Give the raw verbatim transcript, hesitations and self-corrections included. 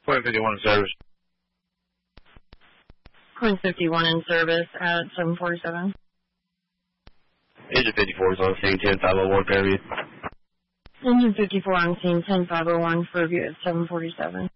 Point fifty-one in service. Point fifty-one in service at seven forty-seven. Engine fifty-four is on scene, ten five oh one, Fairview. Engine fifty-four on scene, ten five oh one, Fairview at seven forty-seven.